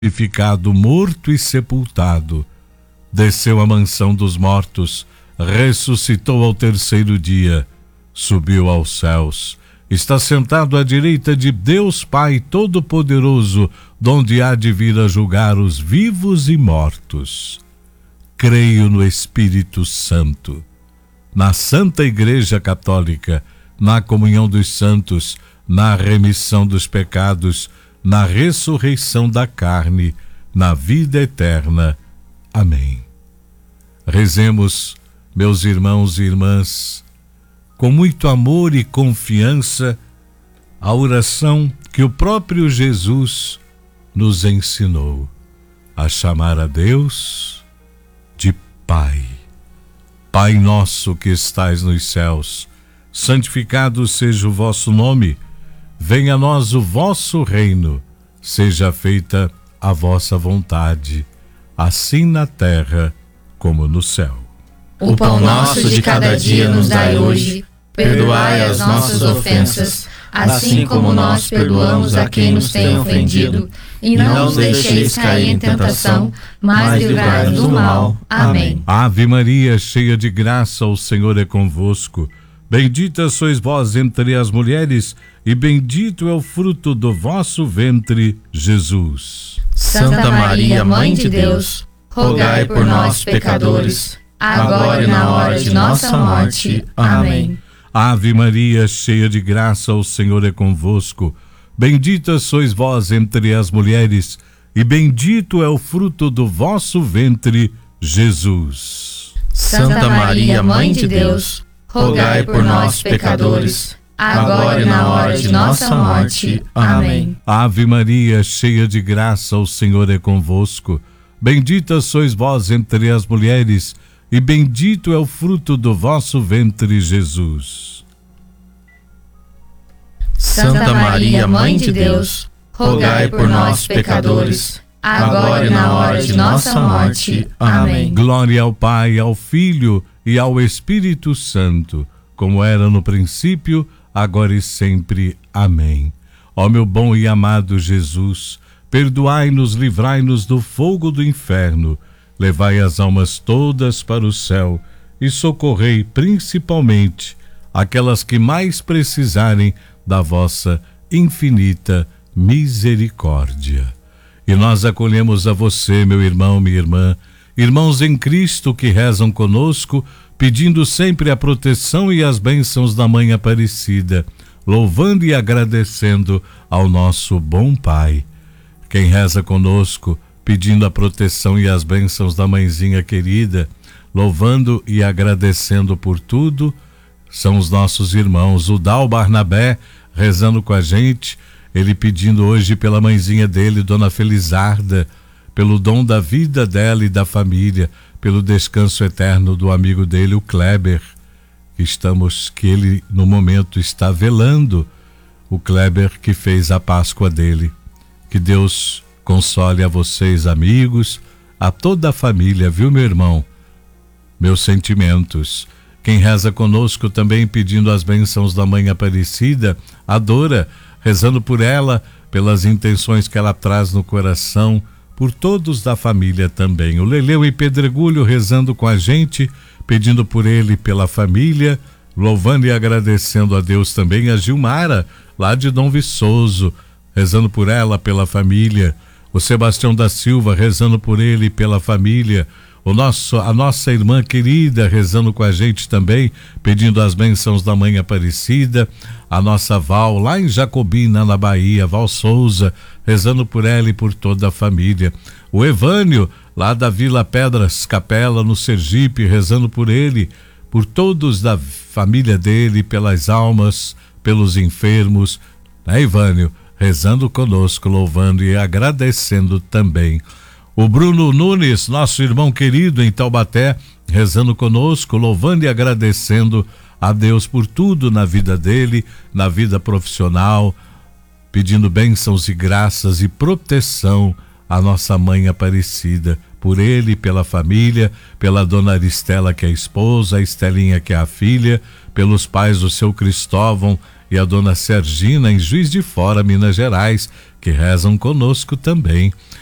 ficado morto e sepultado, desceu à mansão dos mortos, ressuscitou ao terceiro dia, subiu aos céus, está sentado à direita de Deus Pai Todo-Poderoso, donde há de vir a julgar os vivos e mortos. Creio no Espírito Santo, na Santa Igreja Católica, na comunhão dos santos, na remissão dos pecados, na ressurreição da carne, na vida eterna. Amém. Rezemos, meus irmãos e irmãs, com muito amor e confiança, a oração que o próprio Jesus nos ensinou, a chamar a Deus de Pai. Pai nosso que estais nos céus, santificado seja o vosso nome. Venha a nós o vosso reino, seja feita a vossa vontade, assim na terra como no céu. O pão nosso de cada dia nos dai hoje, perdoai as nossas ofensas, assim como nós perdoamos a quem nos tem ofendido, e não nos deixeis cair em tentação, mas livrai-nos do mal. Amém. Ave Maria, cheia de graça, o Senhor é convosco. Bendita sois vós entre as mulheres, e bendito é o fruto do vosso ventre, Jesus. Santa Maria, Mãe de Deus, rogai por nós, pecadores, agora e na hora de nossa morte. Amém. Ave Maria, cheia de graça, o Senhor é convosco. Bendita sois vós entre as mulheres, e bendito é o fruto do vosso ventre, Jesus. Santa Maria, Mãe de Deus, rogai por nós, pecadores, agora e na hora de nossa morte. Amém. Ave Maria, cheia de graça, o Senhor é convosco. Bendita sois vós entre as mulheres, e bendito é o fruto do vosso ventre, Jesus. Santa Maria, Mãe de Deus, rogai por nós, pecadores, agora e na hora de nossa morte. Amém. Glória ao Pai, ao Filho e ao Espírito Santo, como era no princípio, agora e sempre. Amém. Ó meu bom e amado Jesus, perdoai-nos, livrai-nos do fogo do inferno, levai as almas todas para o céu e socorrei principalmente aquelas que mais precisarem da vossa infinita misericórdia. E nós acolhemos a você, meu irmão, minha irmã, irmãos em Cristo que rezam conosco, pedindo sempre a proteção e as bênçãos da Mãe Aparecida, louvando e agradecendo ao nosso bom Pai. Quem reza conosco, pedindo a proteção e as bênçãos da Mãezinha querida, louvando e agradecendo por tudo, são os nossos irmãos. O Dal Barnabé rezando com a gente, ele pedindo hoje pela mãezinha dele, Dona Felizarda, pelo dom da vida dela e da família, pelo descanso eterno do amigo dele, o Kleber, que ele no momento está velando, o Kleber que fez a Páscoa dele. Que Deus console a vocês, amigos, a toda a família, viu, meu irmão? Meus sentimentos. Quem reza conosco também pedindo as bênçãos da Mãe Aparecida, a Dora, rezando por ela, pelas intenções que ela traz no coração, por todos da família também. O Leleu e Pedregulho rezando com a gente, pedindo por ele e pela família, louvando e agradecendo a Deus também. A Gilmara, lá de Dom Viçoso, rezando por ela, pela família. O Sebastião da Silva rezando por ele e pela família. A nossa irmã querida rezando com a gente também, pedindo as bênçãos da Mãe Aparecida. A nossa Val, lá em Jacobina, na Bahia, Val Souza, rezando por ela e por toda a família. O Evânio, lá da Vila Pedras Capela, no Sergipe, rezando por ele, por todos da família dele, pelas almas, pelos enfermos. Né, Evânio? Rezando conosco, louvando e agradecendo também. O Bruno Nunes, nosso irmão querido em Taubaté, rezando conosco, louvando e agradecendo a Deus por tudo na vida dele, na vida profissional, pedindo bênçãos e graças e proteção à nossa Mãe Aparecida, por ele, pela família, pela dona Aristela, que é a esposa, a Estelinha, que é a filha, pelos pais do seu Cristóvão e a dona Sergina, em Juiz de Fora, Minas Gerais, que rezam conosco também.